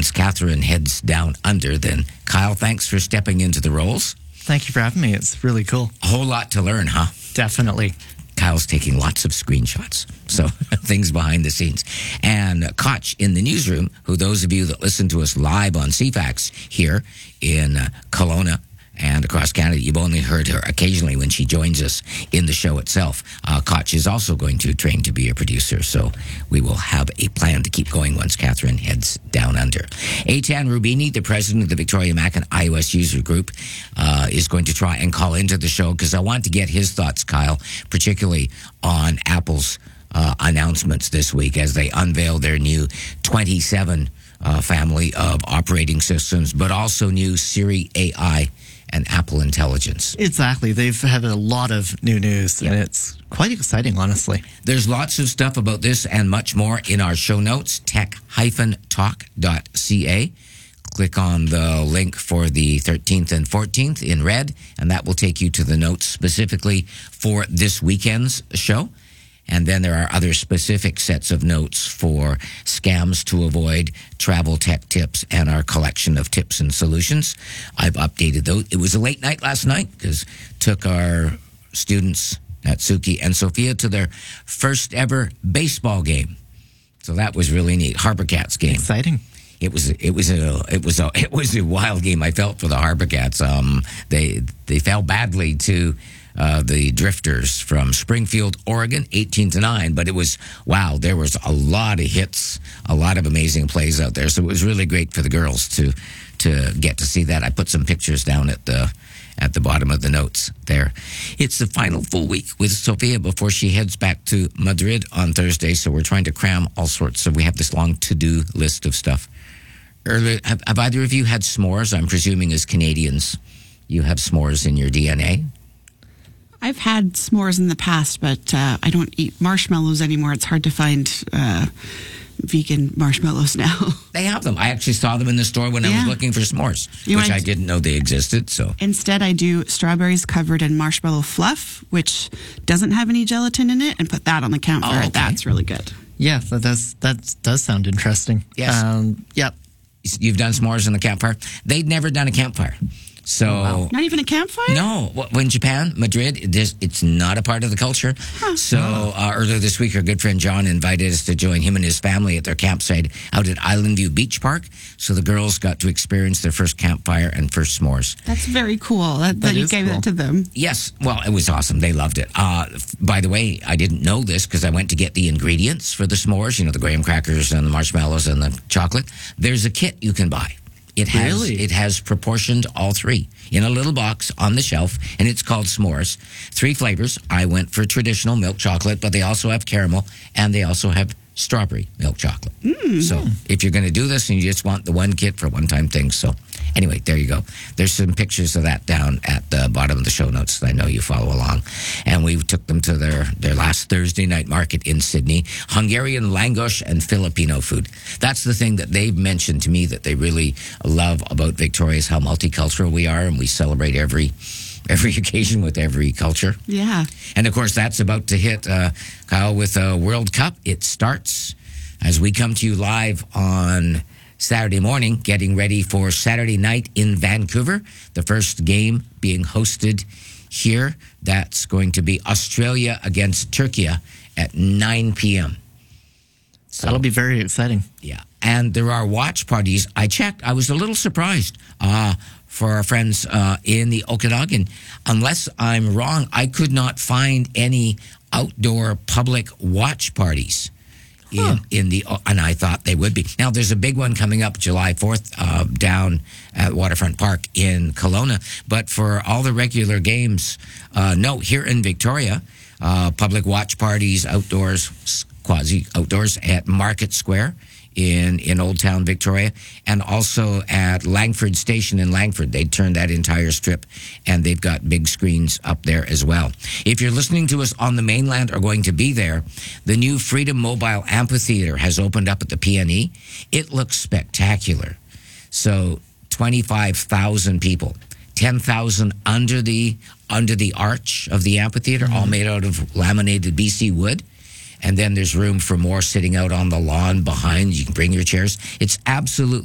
once Catherine heads down under, then Kyle, thanks for stepping into the roles. Thank you for having me. It's really cool. A whole lot to learn, huh? Definitely. Kyle's taking lots of screenshots, so things behind the scenes. And Koch in the newsroom, who those of you that listen to us live on CFAX here in Kelowna and across Canada, you've only heard her occasionally when she joins us in the show itself. Koch is also going to train to be a producer, so we will have a plan to keep going once Catherine heads down under. Eitan Rubini, the president of the Victoria Mac and iOS user group, is going to try and call into the show because I want to get his thoughts, Kyle, particularly on Apple's announcements this week as they unveil their new 27 family of operating systems, but also new Siri AI and Apple Intelligence. Exactly. They've had a lot of new news, and it's quite exciting, honestly. There's lots of stuff about this and much more in our show notes, tech-talk.ca. Click on the link for the 13th and 14th in red, and that will take you to the notes specifically for this weekend's show. And then there are other specific sets of notes for scams to avoid, travel tech tips, and our collection of tips and solutions. I've updated those. It was a late night last night because took our students, Natsuki and Sophia, to their first ever baseball game. So that was really neat. Harbour Cats game. Exciting. It was a wild game. I felt for the Harbour Cats. They fell badly to the Drifters from Springfield, Oregon, 18-9. But it was, wow, there was a lot of hits, a lot of amazing plays out there. So it was really great for the girls to get to see that. I put some pictures down at the bottom of the notes there. It's the final full week with Sophia before she heads back to Madrid on Thursday. So we're trying to cram all sorts. So we have this long to-do list of stuff. Earlier, have either of you had s'mores? I'm presuming as Canadians, you have s'mores in your DNA. I've had s'mores in the past, but I don't eat marshmallows anymore. It's hard to find vegan marshmallows now. They have them. I actually saw them in the store when I was looking for s'mores, which I didn't know they existed. So instead, I do strawberries covered in marshmallow fluff, which doesn't have any gelatin in it, and put that on the campfire. Oh, okay. That's really good. Yeah, that does sound interesting. Yes. Yep. You've done s'mores in the campfire? They'd never done a campfire. So Not even a campfire? No. When Japan, Madrid, it's not a part of the culture. Huh. So earlier this week, our good friend John invited us to join him and his family at their campsite out at Island View Beach Park. So the girls got to experience their first campfire and first s'mores. That's very cool that you gave that to them. Yes. Well, it was awesome. They loved it. By the way, I didn't know this because I went to get the ingredients for the s'mores, the graham crackers and the marshmallows and the chocolate. There's a kit you can buy. It has proportioned all three in a little box on the shelf, and it's called s'mores. 3 flavors. I went for traditional milk chocolate, but they also have caramel, and they also have strawberry milk chocolate. So if you're going to do this and you just want the one kit for one-time things. So anyway, there you go. There's some pictures of that down at the bottom of the show notes that I know you follow along. And we took them to their last Thursday night market in Sydney. Hungarian langosh and Filipino food. That's the thing that they've mentioned to me that they really love about Victoria is how multicultural we are, and we celebrate every occasion with every culture. Yeah. And, of course, that's about to hit, Kyle, with a World Cup. It starts as we come to you live on Saturday morning, getting ready for Saturday night in Vancouver. The first game being hosted here. That's going to be Australia against Turkey at 9 p.m. So, that'll be very exciting. Yeah. And there are watch parties. I checked. I was a little surprised. For our friends in the Okanagan. Unless I'm wrong, I could not find any outdoor public watch parties in the, and I thought they would be. Now, there's a big one coming up July 4th down at Waterfront Park in Kelowna. But for all the regular games, no, here in Victoria, public watch parties outdoors, quasi-outdoors at Market Square in Old Town Victoria, and also at Langford Station in Langford. They turned that entire strip, and they've got big screens up there as well. If you're listening to us on the mainland or going to be there, the new Freedom Mobile Amphitheater has opened up at the PNE. It looks spectacular. So 25,000 people, 10,000 under the arch of the amphitheater, all made out of laminated BC wood. And then there's room for more sitting out on the lawn behind. You can bring your chairs. It's absolutely